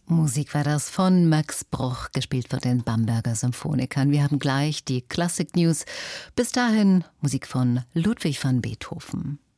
Musik war das von Max Bruch, gespielt von den Bamberger Symphonikern. Wir haben gleich die Classic News. Bis dahin Musik von Ludwig van Beethoven.